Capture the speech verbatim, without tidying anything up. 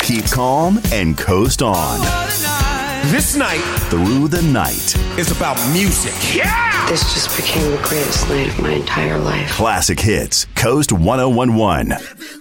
Keep calm and coast on. This night Through the night. is about music. Yeah! This just became the greatest night of my entire life. Classic hits. Coast one oh one one.